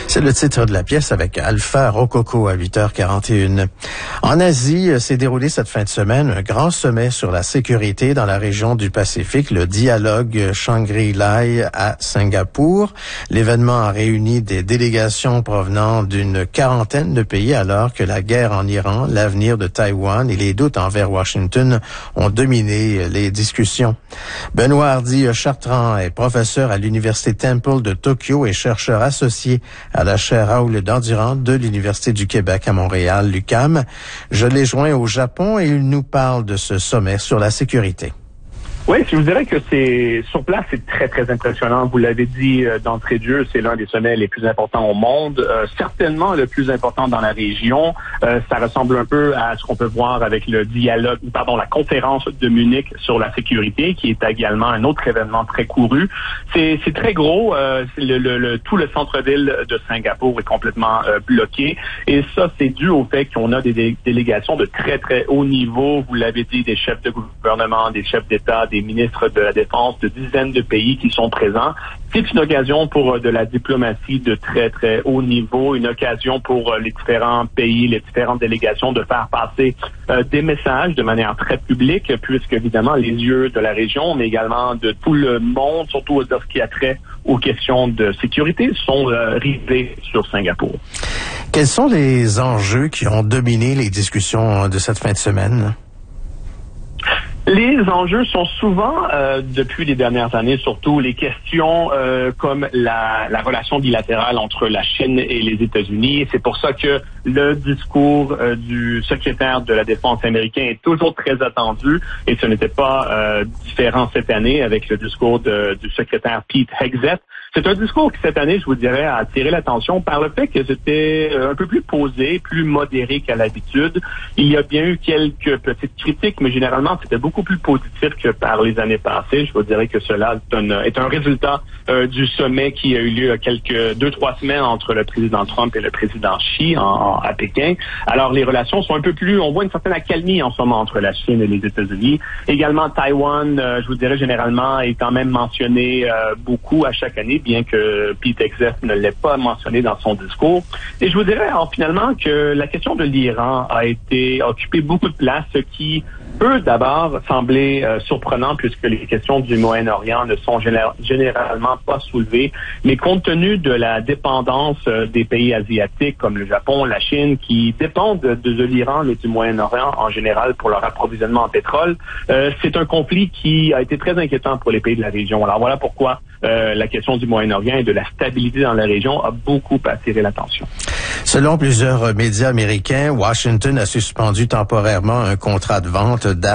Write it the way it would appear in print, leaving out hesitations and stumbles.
C'est le titre de la pièce avec Alpha Rococo à 8h41. En Asie, s'est déroulé cette fin de semaine un grand sommet sur la sécurité dans la région du Pacifique, le dialogue Shangri-La à Singapour. L'événement a réuni des délégations provenant d'une quarantaine de pays alors que la guerre en Iran, l'avenir de Taïwan et les doutes envers Washington ont dominé les discussions. Benoît Hardy-Chartrand est professeur à l'Université Temple de Tokyo et chercheur associé à la chaire Raoul Dandurand de l'Université du Québec à Montréal, l'UQAM. Je l'ai joint au Japon et il nous parle de ce sommet sur la sécurité. Oui, je vous dirais que c'est sur place, c'est très, très impressionnant. Vous l'avez dit d'entrée de jeu, c'est l'un des sommets les plus importants au monde, certainement le plus important dans la région. Ça ressemble un peu à ce qu'on peut voir avec la conférence de Munich sur la sécurité, qui est également un autre événement très couru. C'est très gros. Tout le centre-ville de Singapour est complètement bloqué. Et ça, c'est dû au fait qu'on a des délégations de très, très haut niveau. Vous l'avez dit, des chefs de gouvernement, des chefs d'État, des ministres de la Défense de dizaines de pays qui sont présents. C'est une occasion pour de la diplomatie de très, très haut niveau, une occasion pour les différents pays, les différentes délégations de faire passer des messages de manière très publique, puisque évidemment les yeux de la région, mais également de tout le monde, surtout dans ce qui a trait aux questions de sécurité, sont rivés sur Singapour. Quels sont les enjeux qui ont dominé les discussions de cette fin de semaine? Les enjeux sont souvent, depuis les dernières années, surtout les questions comme la relation bilatérale entre la Chine et les États-Unis. C'est pour ça que le discours du secrétaire de la Défense américain est toujours très attendu et ce n'était pas différent cette année avec le discours du secrétaire Pete Hegseth. C'est un discours qui, cette année, je vous dirais, a attiré l'attention par le fait que c'était un peu plus posé, plus modéré qu'à l'habitude. Il y a bien eu quelques petites critiques, mais généralement, c'était beaucoup plus positif que par les années passées. Je vous dirais que cela est un résultat du sommet qui a eu lieu il y a 2-3 semaines entre le président Trump et le président Xi à Pékin. Alors, les relations sont un peu plus, on voit une certaine accalmie en ce moment entre la Chine et les États-Unis. Également, Taïwan, je vous dirais généralement, est quand même mentionné beaucoup à chaque année, bien que Pete Hegseth ne l'ait pas mentionné dans son discours. Et je vous dirais finalement que la question de l'Iran a occupé beaucoup de place, ce qui peut d'abord sembler surprenant puisque les questions du Moyen-Orient ne sont généralement pas soulevées, mais compte tenu de la dépendance des pays asiatiques comme le Japon, la Chine, qui dépendent de l'Iran et du Moyen-Orient en général pour leur approvisionnement en pétrole, c'est un conflit qui a été très inquiétant pour les pays de la région. Alors voilà pourquoi la question du Moyen-Orient et de la stabilité dans la région a beaucoup attiré l'attention. Selon plusieurs médias américains, Washington a suspendu temporairement un contrat de vente d'armes